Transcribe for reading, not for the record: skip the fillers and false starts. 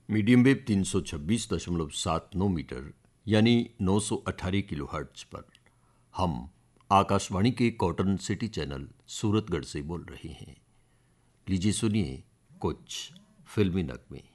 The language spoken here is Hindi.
मीडियम वेव 326.79 मीटर यानी 918 किलोहर्ट्ज पर हम आकाशवाणी के कॉटन सिटी चैनल सूरतगढ़ से बोल रहे हैं। लीजिए सुनिए कुछ फिल्मी नगमे।